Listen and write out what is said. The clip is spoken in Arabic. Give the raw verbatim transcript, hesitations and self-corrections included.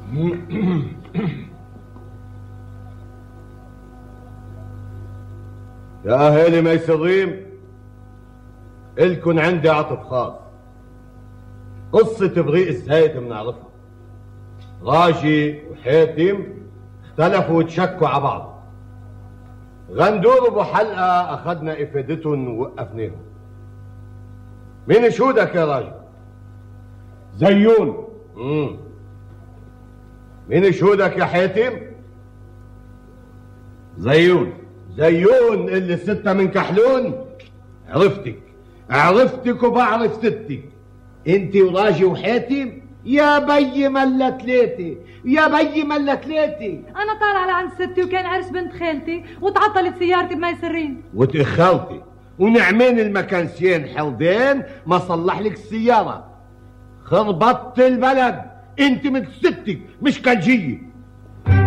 يا اهالي ميسرين، الكن عندي عطف خاص. قصة ابريق الزايد بنعرفها. راجي وحاتم اختلفوا وتشكوا على بعض. غندور ابو حلقة اخذنا افادتهم ووقفناهم. مين شهودك يا راجل؟ زيون. امم مين شهودك يا حاتم؟ زيون. زيون اللي ستة من كحلون. عرفتك عرفتك وبعرف ستك. انت وراجي وحاتم يا بي ملا تلاتة، يا بي ملا تلاتة. انا طالعه لعند ستي وكان عرس بنت خالتي وتعطلت سيارتي بميسرين وتأخرتي ونعمين المكانسيين حردين ما صلح لك السيارة. خربطت البلد. انت من ستك مش كالجية.